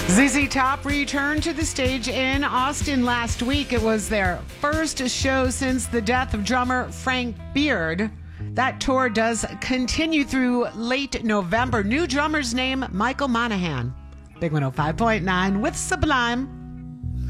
ZZ Top returned to the stage in Austin last week. It was their first show since the death of drummer Frank Beard. That tour does continue through late November. New drummer's name, Michael Monahan. Big 105.9 with Sublime.